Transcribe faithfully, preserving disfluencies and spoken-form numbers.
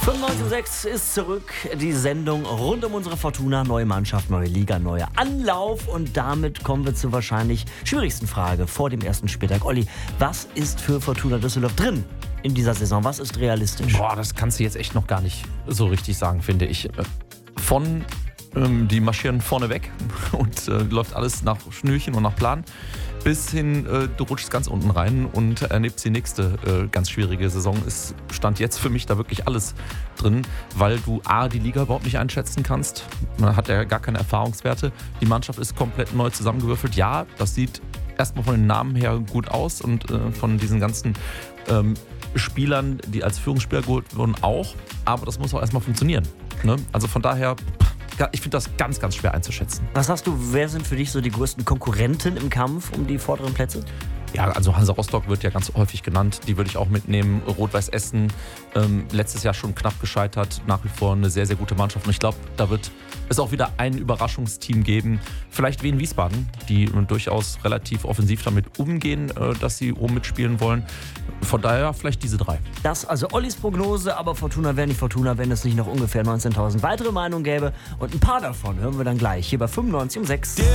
fünfundneunzig Komma sechs ist zurück, die Sendung rund um unsere Fortuna. Neue Mannschaft, neue Liga, neuer Anlauf. Und damit kommen wir zur wahrscheinlich schwierigsten Frage vor dem ersten Spieltag. Olli, was ist für Fortuna Düsseldorf drin in dieser Saison? Was ist realistisch? Boah, das kannst du jetzt echt noch gar nicht so richtig sagen, finde ich. Von, ähm, die marschieren vorne weg und äh, läuft alles nach Schnürchen und nach Plan, bis hin, äh, du rutschst ganz unten rein und erlebst die nächste äh, ganz schwierige Saison. Es stand jetzt für mich da wirklich alles drin, weil du A, die Liga überhaupt nicht einschätzen kannst. Man hat ja gar keine Erfahrungswerte. Die Mannschaft ist komplett neu zusammengewürfelt. Ja, das sieht erstmal von den Namen her gut aus und äh, von diesen ganzen ähm, Spielern, die als Führungsspieler geholt wurden, auch. Aber das muss auch erstmal funktionieren. Ne? Also von daher, ich finde das ganz, ganz schwer einzuschätzen. Was sagst du, wer sind für dich so die größten Konkurrenten im Kampf um die vorderen Plätze? Ja, also Hansa Rostock wird ja ganz häufig genannt. Die würde ich auch mitnehmen. Rot-Weiß Essen, ähm, letztes Jahr schon knapp gescheitert. Nach wie vor eine sehr, sehr gute Mannschaft. Und ich glaube, da wird es auch wieder ein Überraschungsteam geben. Vielleicht wie in Wiesbaden, die durchaus relativ offensiv damit umgehen, äh, dass sie oben mitspielen wollen. Von daher vielleicht diese drei. Das also Ollis Prognose, aber Fortuna wäre nicht Fortuna, wenn es nicht noch ungefähr neunzehntausend weitere Meinungen gäbe. Und ein paar davon hören wir dann gleich hier bei fünfundneunzig Komma sechs.